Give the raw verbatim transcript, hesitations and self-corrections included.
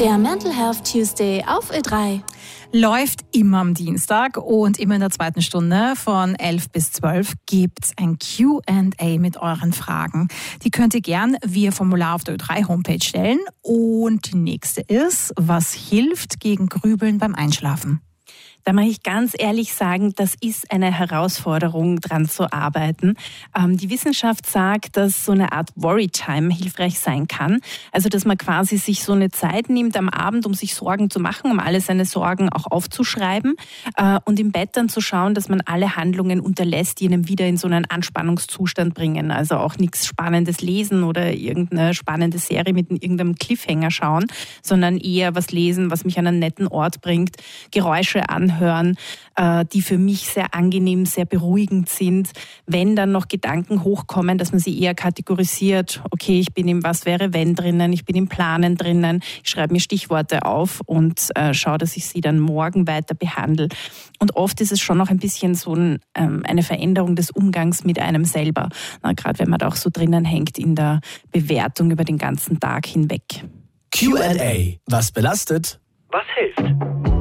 Der Mental Health Tuesday auf Ö drei. Läuft immer am Dienstag und immer in der zweiten Stunde von elf bis zwölf gibt's ein Q and A mit euren Fragen. Die könnt ihr gern via Formular auf der Ö drei Homepage stellen. Und die nächste ist, was hilft gegen Grübeln beim Einschlafen? Da muss ich ganz ehrlich sagen, das ist eine Herausforderung, dran zu arbeiten. Ähm, die Wissenschaft sagt, dass so eine Art Worry-Time hilfreich sein kann. Also, dass man quasi sich so eine Zeit nimmt am Abend, um sich Sorgen zu machen, um alle seine Sorgen auch aufzuschreiben äh, und im Bett dann zu schauen, dass man alle Handlungen unterlässt, die einem wieder in so einen Anspannungszustand bringen. Also auch nichts Spannendes lesen oder irgendeine spannende Serie mit irgendeinem Cliffhanger schauen, sondern eher was lesen, was mich an einen netten Ort bringt, Geräusche anhören, hören, die für mich sehr angenehm, sehr beruhigend sind. Wenn dann noch Gedanken hochkommen, dass man sie eher kategorisiert. Okay, ich bin im Was wäre wenn drinnen, ich bin im Planen drinnen, ich schreibe mir Stichworte auf und äh, schaue, dass ich sie dann morgen weiter behandle. Und oft ist es schon noch ein bisschen so ein, ähm, eine Veränderung des Umgangs mit einem selber. Na, gerade wenn man da auch so drinnen hängt in der Bewertung über den ganzen Tag hinweg. Q and A. Was belastet? Was hilft?